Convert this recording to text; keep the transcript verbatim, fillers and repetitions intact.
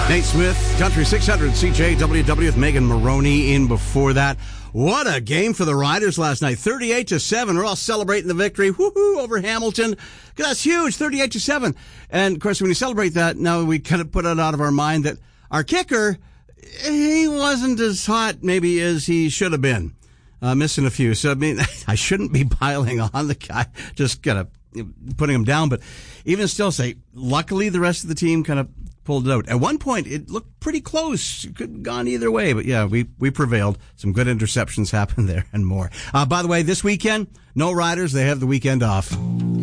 Nate Smith, Country six hundred, C J W W with Megan Maroney in before that. What a game for the Riders last night. thirty-eight to seven. We're all celebrating the victory. Woohoo, over Hamilton. That's huge, thirty-eight to seven. And, of course, when you celebrate that, now we kind of put it out of our mind that our kicker, he wasn't as hot maybe as he should have been. Uh, missing a few. So, I mean, I shouldn't be piling on the guy, just kind of putting him down. But even still, say, luckily the rest of the team kind of pulled it out. At one point, it looked pretty close. It could have gone either way. But, yeah, we, we prevailed. Some good interceptions happened there and more. Uh, by the way, this weekend, no Riders. They have the weekend off.